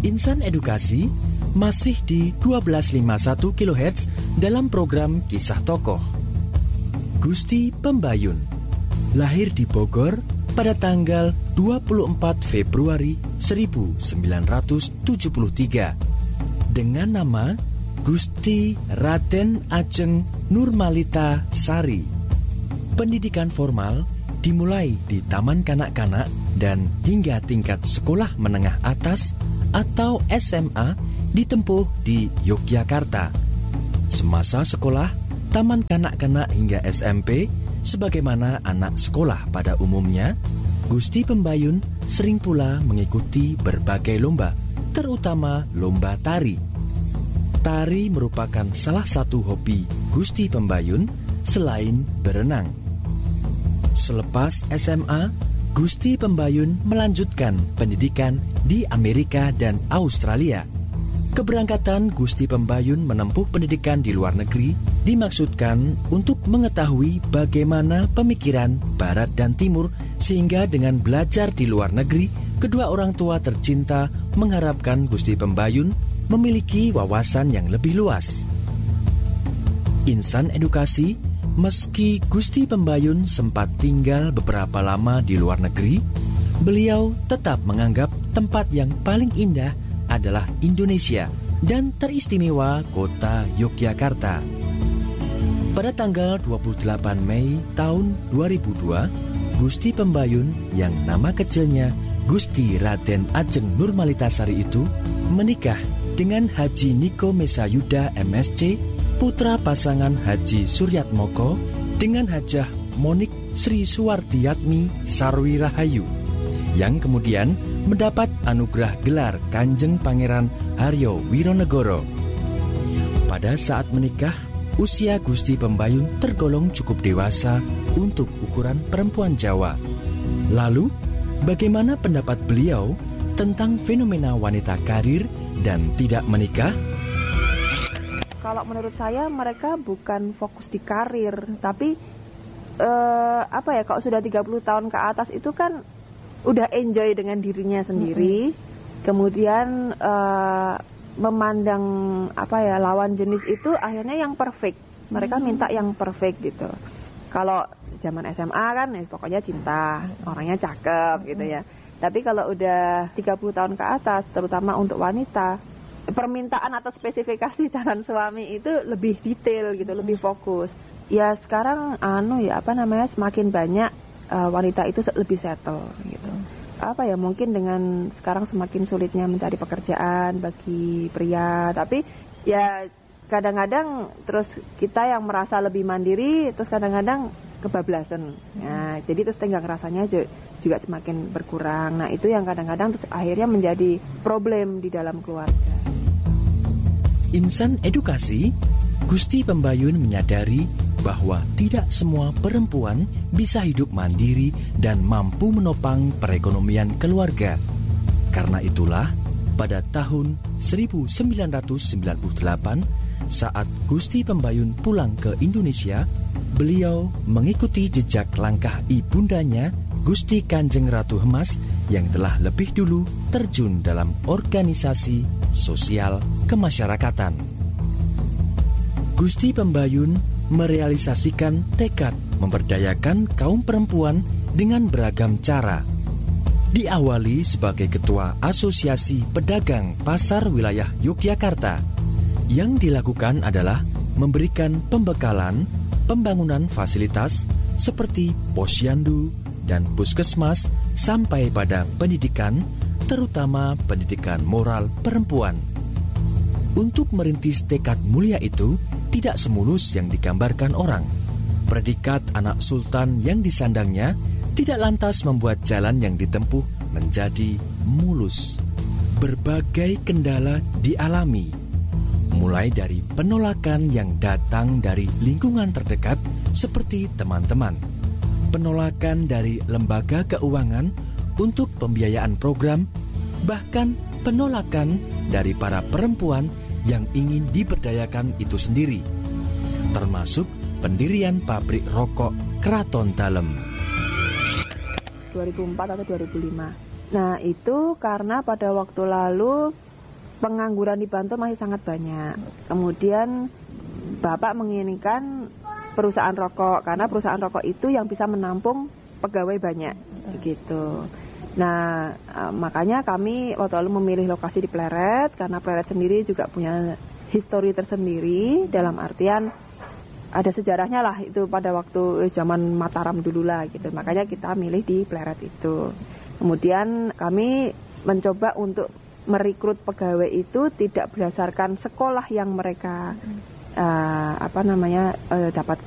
Insan Edukasi masih di 1251 kHz dalam program Kisah Tokoh. Gusti Pembayun lahir di Bogor pada tanggal 24 Februari 1973 dengan nama Gusti Raden Ajeng Nurmalita Sari. Pendidikan formal dimulai di Taman Kanak-kanak dan hingga tingkat sekolah menengah atas atau SMA ditempuh di Yogyakarta. Semasa sekolah, Taman Kanak-kanak hingga SMP, sebagaimana anak sekolah pada umumnya, Gusti Pembayun sering pula mengikuti berbagai lomba, terutama lomba tari. Tari merupakan salah satu hobi Gusti Pembayun selain berenang. Selepas SMA, Gusti Pembayun melanjutkan pendidikan di Amerika dan Australia. Keberangkatan Gusti Pembayun menempuh pendidikan di luar negeri dimaksudkan untuk mengetahui bagaimana pemikiran Barat dan Timur, sehingga dengan belajar di luar negeri, kedua orang tua tercinta mengharapkan Gusti Pembayun memiliki wawasan yang lebih luas. Insan Edukasi, meski Gusti Pembayun sempat tinggal beberapa lama di luar negeri, beliau tetap menganggap tempat yang paling indah adalah Indonesia dan teristimewa kota Yogyakarta. Pada tanggal 28 Mei tahun 2002, Gusti Pembayun yang nama kecilnya Gusti Raden Ajeng Nurmalita Sari itu menikah dengan Haji Niko Mesayuda MSc, putra pasangan Haji Suryatmoko dengan Hajah Monik Sri Suwartiyatmi Sarwi Rahayu, yang kemudian mendapat anugerah gelar Kanjeng Pangeran Haryo Wironegoro. Pada saat menikah, usia Gusti Pembayun tergolong cukup dewasa untuk ukuran perempuan Jawa. Lalu, bagaimana pendapat beliau tentang fenomena wanita karir dan tidak menikah? Kalau menurut saya mereka bukan fokus di karir, tapi kalau sudah 30 tahun ke atas itu kan udah enjoy dengan dirinya sendiri, kemudian memandang lawan jenis itu akhirnya yang perfect. Mereka minta yang perfect gitu. Kalau zaman SMA kan pokoknya cinta, orangnya cakep gitu ya. Tapi kalau udah 30 tahun ke atas, terutama untuk wanita, permintaan atau spesifikasi calon suami itu lebih detail gitu, lebih fokus. Ya sekarang semakin banyak wanita itu lebih settle gitu. Mungkin dengan sekarang semakin sulitnya mencari pekerjaan bagi pria, tapi ya kadang-kadang terus kita yang merasa lebih mandiri, terus kadang-kadang kebablasan. Nah, jadi terus tenggang rasanya juga semakin berkurang. Nah, itu yang kadang-kadang terus akhirnya menjadi problem di dalam keluarga. Insan Edukasi, Gusti Pembayun menyadari bahwa tidak semua perempuan bisa hidup mandiri dan mampu menopang perekonomian keluarga. Karena itulah, pada tahun 1998, saat Gusti Pembayun pulang ke Indonesia, beliau mengikuti jejak langkah ibundanya, Gusti Kanjeng Ratu Hemas, yang telah lebih dulu terjun dalam organisasi sosial kemasyarakatan. Gusti Pembayun merealisasikan tekad memberdayakan kaum perempuan dengan beragam cara. Diawali sebagai Ketua Asosiasi Pedagang Pasar Wilayah Yogyakarta. Yang dilakukan adalah memberikan pembekalan, pembangunan fasilitas seperti posyandu dan puskesmas sampai pada pendidikan, terutama pendidikan moral perempuan. Untuk merintis tekad mulia itu tidak semulus yang digambarkan orang. Predikat anak sultan yang disandangnya tidak lantas membuat jalan yang ditempuh menjadi mulus. Berbagai kendala dialami, mulai dari penolakan yang datang dari lingkungan terdekat seperti teman-teman, penolakan dari lembaga keuangan untuk pembiayaan program, bahkan penolakan dari para perempuan yang ingin diberdayakan itu sendiri, termasuk pendirian pabrik rokok Kraton Dalem. 2004 atau 2005. Nah, itu karena pada waktu lalu pengangguran di Bantul masih sangat banyak. Kemudian Bapak menginginkan perusahaan rokok karena perusahaan rokok itu yang bisa menampung pegawai banyak, begitu. Nah, makanya kami waktu lalu memilih lokasi di Pleret karena Pleret sendiri juga punya histori tersendiri, dalam artian ada sejarahnya lah itu pada waktu zaman Mataram dulu lah gitu. Makanya kita milih di Pleret itu. Kemudian kami mencoba untuk merekrut pegawai itu tidak berdasarkan sekolah yang mereka dapat